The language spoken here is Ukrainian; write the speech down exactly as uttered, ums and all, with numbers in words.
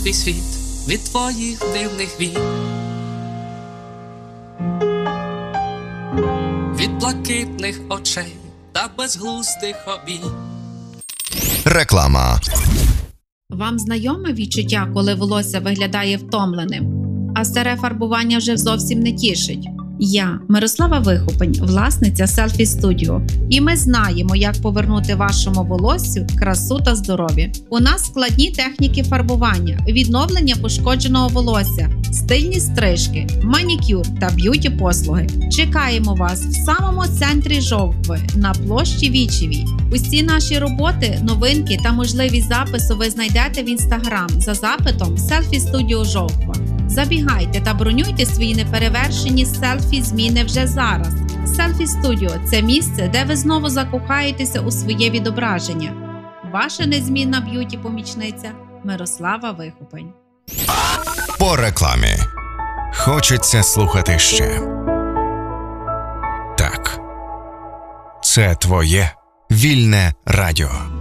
свій світ від твоїх дивних вій, від блакитних очей та безглуздих обій. Реклама. Вам знайоме відчуття, коли волосся виглядає втомленим, а старе фарбування вже зовсім не тішить? Я, Мирослава Вихопень, власниця Селфі Студіо, і ми знаємо, як повернути вашому волоссю красу та здоров'я. У нас складні техніки фарбування, відновлення пошкодженого волосся, стильні стрижки, манікюр та б'юті-послуги. Чекаємо вас в самому центрі Жовкви на площі Вічевій. Усі наші роботи, новинки та можливість запису ви знайдете в інстаграм за запитом Селфі Студіо Жовква. Забігайте та бронюйте свої неперевершені селфі-зміни вже зараз. Селфі Студіо – це місце, де ви знову закохаєтеся у своє відображення. Ваша незмінна б'юті-помічниця Мирослава Вихопень. По рекламі. Хочеться слухати ще. Так. Це твоє вільне радіо.